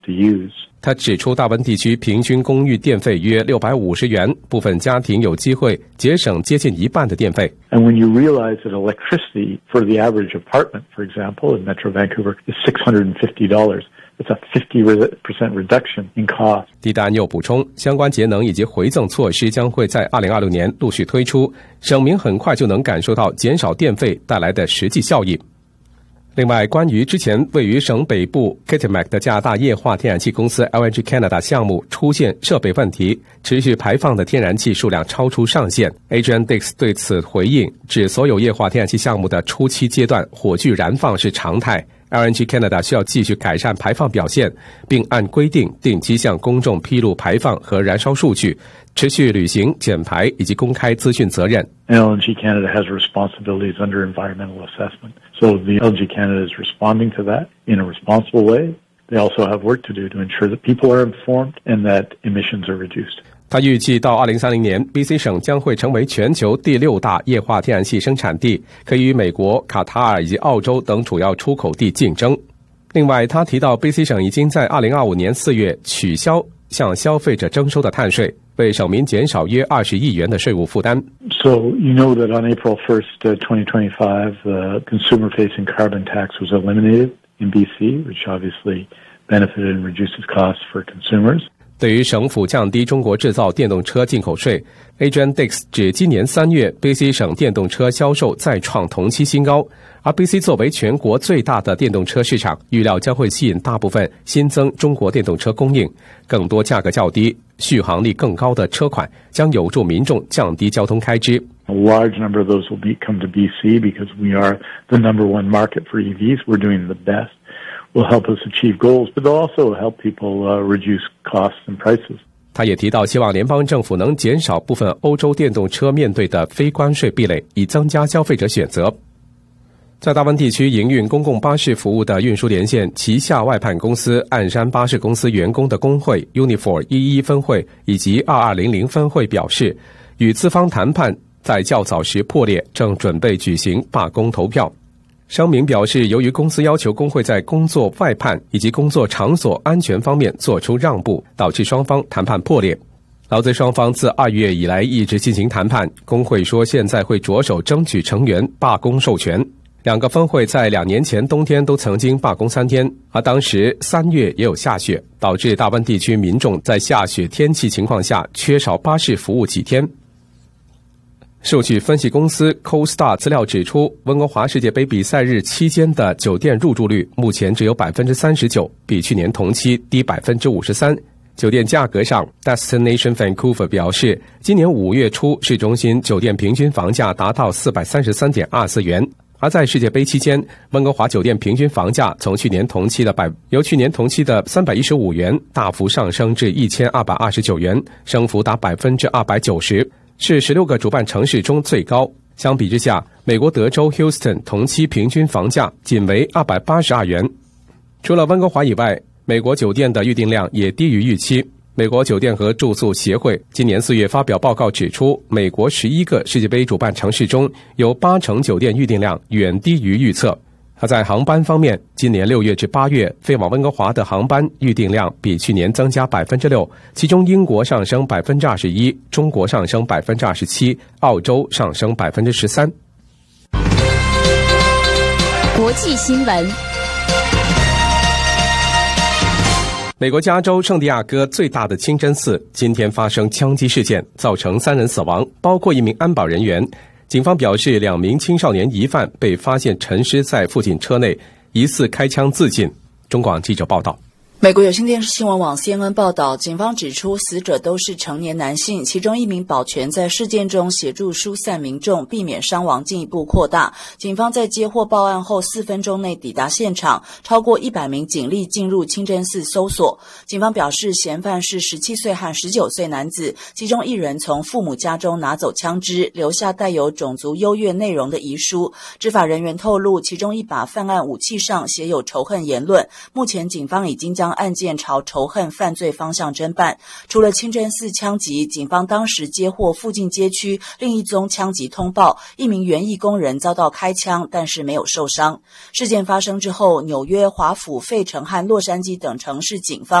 to use. 他指出，大温地区平均公寓电费约650元，部分家庭有机会节省接近一半的电费。 And when you realize that electricity for the average apartment, for example, in Metro Vancouver, is $650, it's a 50% reduction in cost. 蒂丹又补充，相关节能以及回赠措施将会在2026年陆续推出，省民很快就能感受到减少电费带来的实际效益。另外，关于之前位于省北部 Kitimat 的加拿大液化天然气公司 LNG Canada 项目出现设备问题，持续排放的天然气数量超出上限， Adrian Dix 对此回应，指所有液化天然气项目的初期阶段火炬燃放是常态， LNG Canada 需要继续改善排放表现，并按规定定期向公众披露排放和燃烧数据，持续履行减排以及公开资讯责任。 LNG Canada has responsibilities under environmental assessment. So the LNG Canada is responding to that in a responsible way. They also have work to do to ensure that people are informed and that emissions are reduced. 他预计到2030年 BC 省将会成为全球第6大液化天然气生产地，可以与美国、卡塔尔以及澳洲等主要出口地竞争。另外，他提到 BC 省已经在2025年4月取消向消费者征收的碳税，为省民减少约20亿元的税务负担。 So you know that on April 1st, 2025, the consumer-facing carbon tax was eliminated in BC, which obviously benefited and reduces costs for consumers. 对于省府降低中国制造电动车进口税， Adrian Dix 指今年3月 BC 省电动车销售再创同期新高，而 BC 作为全国最大的电动车市场，预料将会吸引大部分新增中国电动车供应，更多价格较低、续航力更高的车款将有助民众降低交通开支。 A large number of those will come to BC because we are the number one market for EVs. We're doing the best. Will help us achieve goals, but they'll also help people reduce costs and prices. 他也提到，希望联邦政府能减少部分欧洲电动车面对的非关税壁垒，以增加消费者选择。在大温地区营运公共巴士服务的运输连线旗下外判公司暗山巴士公司员工的工会 Unifor 11分会以及2200分会表示，与资方谈判在较早时破裂，正准备举行罢工投票。声明表示，由于公司要求工会在工作外判以及工作场所安全方面做出让步，导致双方谈判破裂。劳资双方自2月以来一直进行谈判，工会说现在会着手争取成员罢工授权。两个分会在2年前冬天都曾经罢工3天，而当时3月也有下雪，导致大温地区民众在下雪天气情况下缺少巴士服务几天。数据分析公司 CoStar 资料指出，温哥华世界杯比赛日期间的酒店入住率目前只有 39%， 比去年同期低 53%。 酒店价格上 Destination Vancouver 表示，今年5月初市中心酒店平均房价达到 433.24 元，而在世界杯期间，温哥华酒店平均房价从去年同期的315元大幅上升至1229元，升幅达 290%，是16个主办城市中最高。相比之下，美国德州 Houston 同期平均房价仅为282元。除了温哥华以外，美国酒店的预订量也低于预期。美国酒店和住宿协会今年4月发表报告指出，美国11个世界杯主办城市中有8成酒店预订量远低于预测。而在航班方面，今年6月至8月飞往温哥华的航班预订量比去年增加 6%， 其中英国上升 21%， 中国上升 27%， 澳洲上升 13%。 国际新闻。 美国加州圣地亚哥最大的清真寺今天发生枪击事件，造成3人死亡，包括1名安保人员。警方表示，2名青少年疑犯被发现沉尸在附近车内，疑似开枪自尽。中广记者报道。 美国有线电视新闻网 CNN 报道，警方指出死者都是成年男性，其中1名保全在事件中协助疏散民众，避免伤亡进一步扩大。警方在接获报案后4分钟内抵达现场，超过100名警力进入清真寺搜索。警方表示，嫌犯是17岁和19岁男子，其中1人从父母家中拿走枪支，留下带有种族优越内容的遗书。执法人员透露，其中1把犯案武器上写有仇恨言论。目前警方已经将将案件朝仇恨犯罪方向侦办。除了清真寺枪击，警方当时接获附近街区另一宗枪击通报，一名园艺工人遭到开枪，但是没有受伤。事件发生之后，纽约、华府、费城和洛杉矶等城市警方